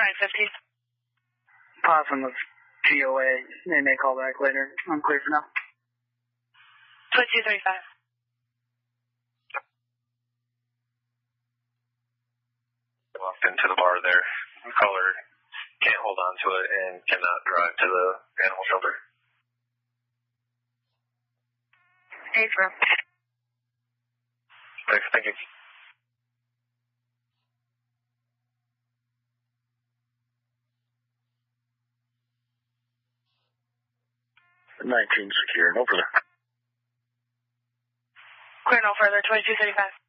Alright, 50. Possum with GOA. They may call back later. I'm clear for now. 2235. Walked into the bar there. Caller can't hold on to it and cannot drive to the animal shelter. April. Thank you. 19 secure, no further. Clear no further, 2235.